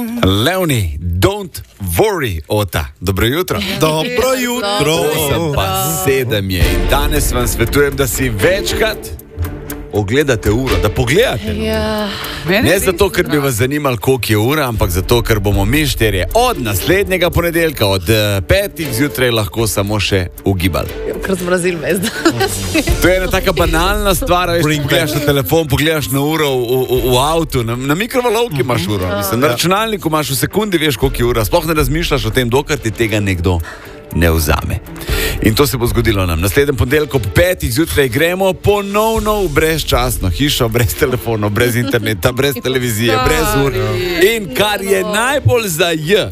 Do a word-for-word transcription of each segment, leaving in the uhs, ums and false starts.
Leonie, don't worry, Ota. Dobro jutro. Dobro jutro. Osem pa sedem je in danes vam svetujem, da si večkrat ogledate uro, da pogledate. No? Ja. Ne zato, ker bi vas zanimali, koliko je ura, ampak zato, ker bomo mi štirje od naslednjega ponedeljka, od petih zjutraj lahko samo še ugibali. Ker zmrazil me zdaj. To je ena taka banalna stvar, veš, pogledaš na telefon, pogledaš na uro v, v, v avtu, na, na mikrovalovki imaš uro, mislim, na računalniku imaš v sekundi, veš, koliko je ura, sploh ne razmišljaš o tem, dokler ti tega nekdo ne vzame. In to se bo zgodilo nam. Naslednjem ponedeljku ob petih zjutraj gremo ponovno v brezčasno hišo, brez telefonov, brez interneta, brez televizije, brez ur. In kar je najbolj za J,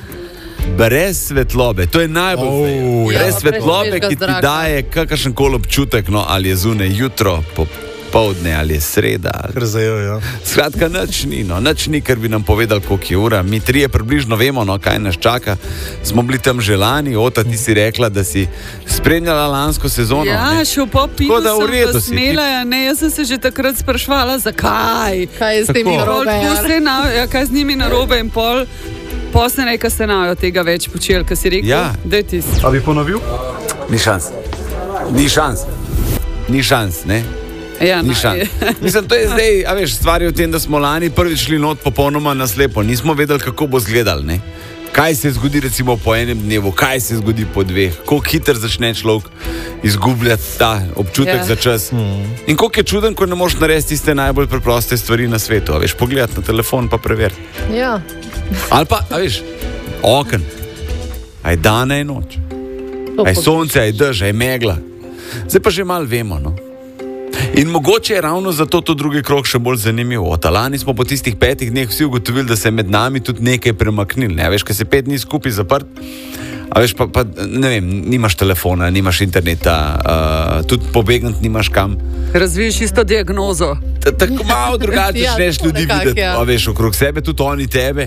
brez svetlobe. To je najbolj oh, za J. Brez ja, svetlobe, ki ti daje kakršen koli občutek, no, ali je zunaj jutro, popoldne, ali je sreda. Krzajo, ja. Skratka, nič ni, no, nič ni, ker bi nam povedali, koliko je ura. Mi trije približno vemo, no, kaj nas čaka. Smo bili tam že lani, Ota, ti si rekla, da si spremljala lansko sezono. Ja, ne? še v popilu sem redu pa smela, ja, ne, jaz sem se že takrat sprašvala, zakaj. Kaj je s temi narobe? Ja, kaj z njimi narobe in pol. Posle nekaj ste najo tega več počeli, kaj si rekel? Ja. Daj ti. A bi ponovil? Ni šans. Ni šans. Ni šans, ne? Ja, Ni šans. Mislim, to je zdaj, a veš, stvar je v tem, da smo lani prvič šli not popolnoma naslepo. Nismo vedeli, kako bo izgledal, ne? Kaj se zgodi recimo po enem dnevu, kaj se zgodi po dveh, koliko hiter začne človek izgubljati ta občutek Ja. za čas. Mm. In koliko je čuden, ko ne moreš narediti tiste najbolj preproste stvari na svetu. A veš, pogledati na telefon pa preveriti. Ja. Ali pa, a veš, oken. Aj dan, aj noč. Aj sonce, aj dež, aj megla. Zdaj pa že malo vemo, no. In mogoče je ravno zato to drugi krog še bolj zanimiv. Od lani smo po tistih petih dneh vsi ugotovili, da se je med nami tudi nekaj premaknilo. Ne? Veš, ko si pet dni skupaj zaprt, a veš, pa, pa ne vem, nimaš telefona, nimaš interneta, uh, tudi pobegniti nimaš kam. Razviješ isto diagnozo. Ta, tako malo drugače Ja, začneš tako ljudi nekak, videti, ja. a veš, okrog sebe, tudi oni tebe.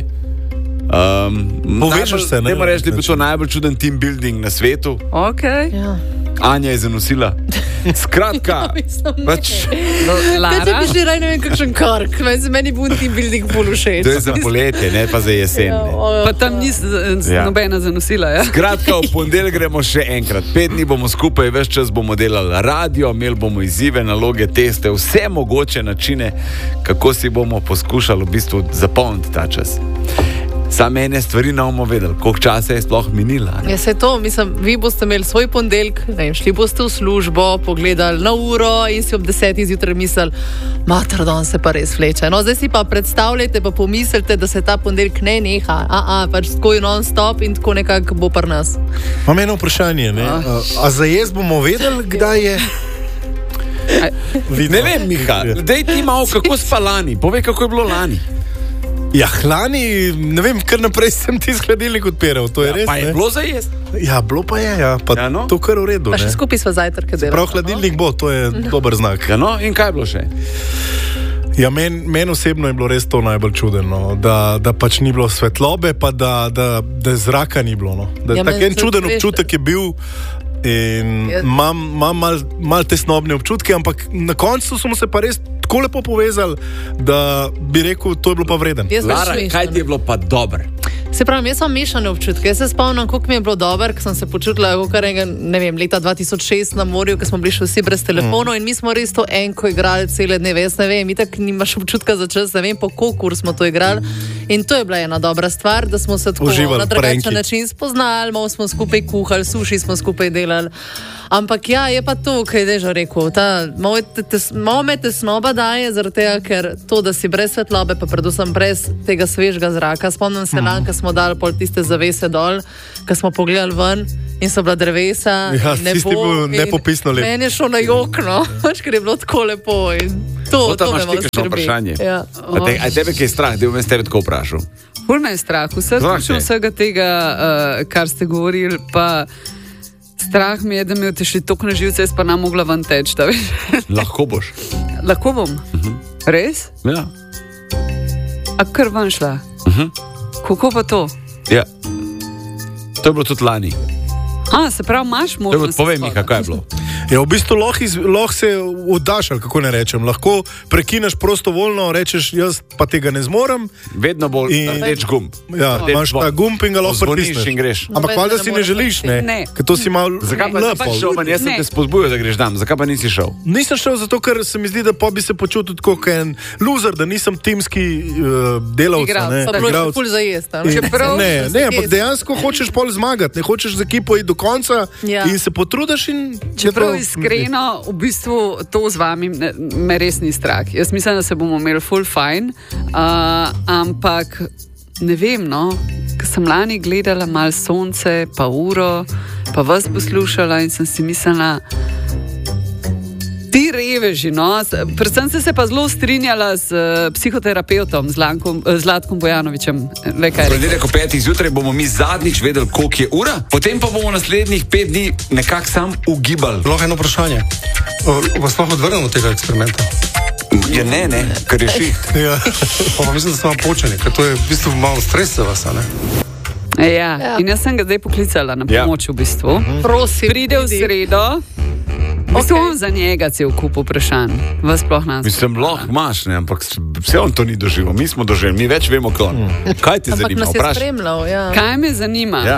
Um, Povežeš se, ne? Ne moreš, da je bil to najbolj čuden team building na svetu. Ok. Ja. Anja je zanosila. Skratka, pač, Kaj Lara? ti bi že raj, ne vem, kakšen kark. Meni- Meni bo team building bolj všeč. to je za poletje, ne pa za jesen. Ja, Ne. o, Pa tam ni z- z- Ja. nobena zanosila, ja? Skratka, v ponedeljek gremo še enkrat. Pet dni bomo skupaj, več čas bomo delali radio, imeli bomo izzive, naloge, teste, vse mogoče načine, kako si bomo poskušali v bistvu zapolniti ta čas. Samo ene stvari ne bomo vedeli, koliko časa je sploh minila. Ja, se to, mislim, vi boste imeli svoj ponedeljek, ne vem, šli boste v službo, pogledali na uro in si ob desetih zjutraj mislili, mater, dan se pa res vleče. No, zdaj si pa predstavljajte, pa pomislite, da se ta ponedeljek ne neha, a, a pač tako je non-stop in tako nekako bo pri nas. Imam eno vprašanje, ne? A, a za jaz bomo vedeli, kdaj je? Ne vem, Miha, dej ti malo, kako spa lani, povej, kako je bilo lani. Ja, lani, ne vem, kar naprej sem ti hladilnik odpiral, to je res. Pa je ne? bilo za jesti. Ja, bilo pa je, ja, pa Ja, no. to kar v redu. Pa še ne. skupaj sva zajtrke delali. Prav hladilnik bo, to je dober znak. Ja, no, in kaj je bilo še? Ja, meni men osebno je bilo res to najbolj čudeno, da, da pač ni bilo svetlobe, pa da, da, da zraka ni bilo. No. Da, Ja, tak meni en tudi, čuden veš, občutek je bil in Ja. imam mam malo mal tesnobne občutke, ampak na koncu smo se pa res tako lepo povezali, da bi rekel, to je bilo pa vreden. Jaz Lara, več kaj ti je bilo pa dobro? Se pravi, jaz sem mešane občutke. Jaz se spomnim, koliko mi je bilo dobro, ker sem se počutila kot enega, ne vem, leta dva tisoč šest na morju, ko smo bili še vsi brez telefonov mm. in mi smo res to enko igrali cele dneve. Jaz ne vem, itak nimaš občutka za čas, ne vem, po koliko ur smo to igrali. In to je bila ena dobra stvar, da smo se tako Uživali na v drugačen pranki. način spoznali, malo smo skupaj kuhali, suši smo skupaj delali. Ampak ja, je pa to, kaj je že rekel. Ta, malo, te, te, malo me tesnoba daje, zaradi tega, ker to, da si brez svetlobe, pa predvsem brez tega svežega zraka. Spomnim se, mm. ko smo dali pol tiste zavese dol, ko smo pogledali ven in so bila drevesa. Ja, in nebo tisti bil in nepopisno lep. Meni je šlo na jokno, ker je bilo tako lepo. In to, Ota, to me imaš ti malo kakšno skrbi. vprašanje? Ja. A, te, a tebe kaj je strah, da bom jaz tebe tako vprašal? Ful me je strah, vse Zakaj? slušam vsega tega, uh, kar ste govorili, pa strah mi je, da mi otešli toliko na živce, jaz pa nam mogla ven teč, da veš. Lahko boš. Lahko bom. Res? Ja. A kar ven šla? Mhm. Kako pa to? Ja. To je bilo tudi lani. A, se pravi, imaš To je bilo, možnost. povej mi, kako je bilo. Ja, v bistvu lahko, iz, lahko se oddaš, ali kako ne rečem. Lahko prekineš prostovoljno, rečeš, jaz pa tega ne zmorem. Vedno bolj In- rdeč gumb. Ja, Rdeč imaš zvon. ta gumb in ga lahko Zvoniš pritisneš. in greš. Ampak Noben valjda ne si more ne želiš, ne? Ne. Ker to si malo Zakaj pa nisi lepo. šel, man? Jaz sem Ne. te spodbujal, da greš tam. Zakaj pa nisi šel? Nisem šel zato, ker se mi zdi, da pa bi se počutil kot en loser, da nisem timski uh, delavec. Igralec. ne, Pa bilo je igralec. ful za jesti. In- Čeprav- Ne, ne, ampak dejansko hočeš pol zmagati, ne hočeš z ekipo iti do konca Ja. in se potrudiš. In Čeprav je to- iskreno, v bistvu to z vami ne, me res ni strah. Jaz mislim, da se bomo imeli full fajn, uh, ampak ne vem, no, ker sem lani gledala malo sonce, pa uro, pa vas poslušala in sem si mislila, ti reveži, no, S- predvsem sem se pa zelo strinjala z uh, psihoterapeutom, z Lankom, uh, Zlatkom Bojanovičem. Le kaj je rekel? Ponedeljek ob petih zjutraj bomo mi zadnjič vedeli, koliko je ura, potem pa bomo naslednjih pet dni nekako sam ugibali. Lahko eno vprašanje. O, Vas lahko odvrnemo od tega eksperimenta? Ja, ne, ne, ker je šiht. Ja. Pa, pa mislim, da smo malo počeni, ker to je v bistvu malo stres za vas, a ne? Ja, ja. In jaz sem ga zdaj poklicala na Ja. pomoč v bistvu. Prosim, Pride v pridi. sredo. V bistvu Okej. imam za njega cel kup vprašanj, vas sploh nas. Mislim, lahko imaš, ne, ampak vse on to ni doživel. Mi smo doživeli, mi več vemo, kot on. Kaj te Ampak zanima? nas je Vprašaj. spremljal. Ja. Kaj me zanima? Ja.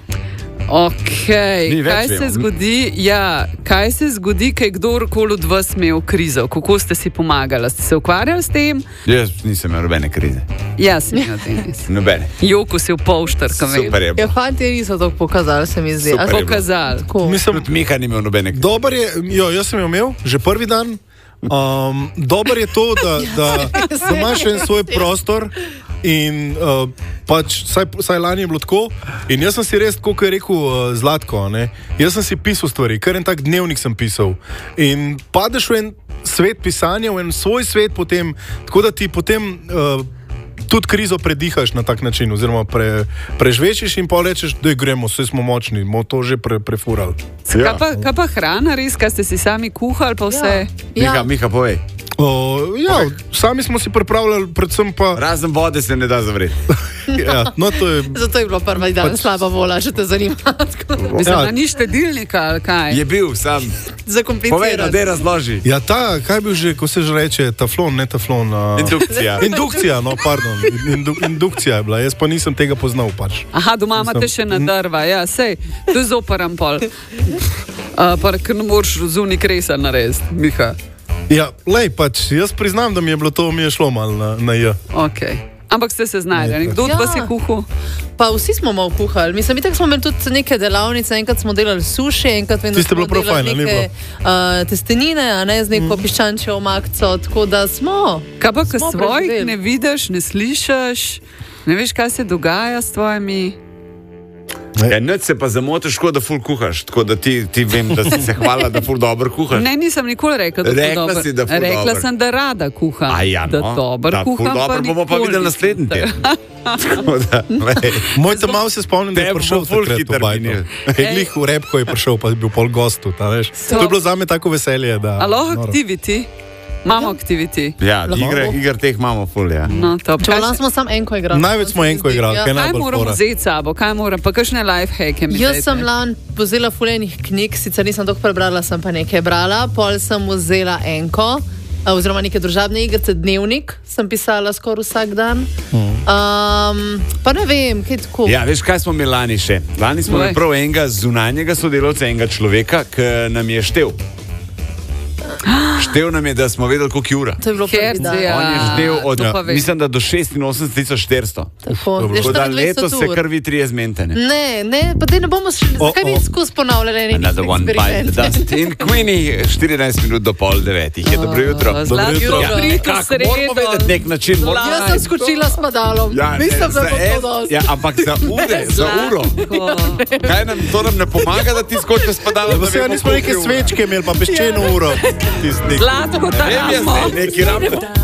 Okay. Mi več Kaj se vemo. zgodi, ja, kaj se zgodi, kaj kdorkoli od vas imel krizo? Kako ste si pomagali? Ste se ukvarjali s tem? Jaz nisem imel nobene krize. Jaz sem imel tenis. Nobene. Joko si v polštar, kam Super je. Ja, bilo. fanti niso to pokazali, se mi zdi. Super A je bilo. Pokazali. tako? Mislim, Tudi Miha ni imel nobene krize. dober je, jo, jaz sem jo imel že prvi dan. Um, dober je to, da, da, da imaš en svoj prostor. In uh, pač, saj, saj lani je bilo tako. In jaz sem si res, kot je rekel uh, Zlatko, ne? Jaz sem si pisal stvari, kar en tak dnevnik sem pisal. In padeš v en svet pisanja, v en svoj svet, potem, tako da ti potem. Uh, Tudi krizo predihaš na tak način, oziroma pre, prežvečiš in pa rečeš, da gremo, vse smo močni, bomo to že pre, prefurali. Kaj, Ja. pa, kaj pa hrana, res, kaj ste si sami kuhali, pa vse? Miha, Ja. Miha, povej. O, ja, sami smo si pripravljali, predvsem pa. Razen vode se ne da zavreti. Ja, no, to je, Zato je bilo prvi dan slaba vola, če te zanima. Mislim, Ja. da ni štedilnika ali kaj? Je bil sam. Povej, no, Zakompliciran. da razloži. ja, ta, kaj je bil že, ko se že reče, teflon, ne teflon. Uh, Indukcija. indukcija, no, pardon, indu, indukcija je bila, jaz pa nisem tega poznal pač. Aha, doma imate še na drva, ja, sej, to je zoparan pol. Uh, pa, ker ne moreš zunaj kresa narediti, Miha. Ja, lej, pač, jaz priznam, da mi je bilo to, mi je šlo malo na, na J. Okay. Ampak ste se znašli, kdo od Ja. vas je kuhal? Pa vsi smo malo kuhali. Mislim, itak smo imeli tudi neke delavnice, enkrat smo delali suši, enkrat vem, da Tiste smo bilo prav delali fajn, a ni neke uh, testenine, a ne z neko mm. piščančjo omakco, tako da smo. Kaj pa, ko Smo svojih preživeli. ne vidiš, ne slišiš, ne veš, kaj se dogaja s tvojimi. Ja, noč se pa zamotiš, kot da ful kuhaš. Tako da ti, ti vem, da si se hvala, da ful dobro kuhaš. Ne, nisem nikoli rekla, da Rekla ful dobro. si, da ful Rekla dobro. sem, da rada kuham. A ja, da no. dobro Da, ful kuham, dobro pa bomo pa nikoli videli nisem. naslednji teden. Tako da, lej. Moj tam malo se spomnim, da je Tebi prišel bo ful takrat hitro v bajto. minil. Je glih v repko je prišel, pa je bil pol gostu, ta, veš. To je bilo zame tako veselje, da. Alo, noro. aktiviti. Imamo aktiviti. Ja, Lahko. igre, igr teh imamo ful, ja. No, top. Če Kaj, vam smo samo enko igrali. Največ smo enko igrali, Ja. kaj kaj najbolj moramo fora. vzeti s sabo, kaj moram, pa kakšne life hacke mi Jaz dajte? sem lan vzela fulejnih knjig, sicer nisem toliko prebrala, sem pa nekaj brala, pol sem vzela enko, a, oziroma neke družabne igrice, dnevnik sem pisala skoraj vsak dan. Um, pa ne vem, kaj tako. Ja, veš, kaj smo imeli lani še? Lani smo imeli Povej. prav enega zunanjega sodelavca, enega človeka, ki nam je štev. Štev nam je, da smo vedeli, koliko je ura. To je bilo prvi dan. Herzija. On je štev od, to pa vem. mislim, da do šestinosemdeset tisoč štiristo. Tako, je Tako da štiriindvajset letos se ur. kar vi trije zmentene. Ne, ne, pa te ne bomo šli. O, Zakaj bi o. skozi ponavljali nekaj Another one bite the dust. In Queenie, štirinajst minut do pol devetih. Je dobro jutro. Zlato jutro. Ja, jutro, nekako sredo. moramo vedeti nek način. moramo- Jaz sem skočila s padalom. Ja, Nisem ne, da za bo en- to dosti. Ja, ampak za ure, za uro. Zlatko. Kaj nam, to nam ne pomaga, da ti skočiš s padalom? Pa se ja nismo neke svečke imeli, pa peščeno uro. Tisti nek- Zlatko, Vem jaz, tam. ne, neki ram.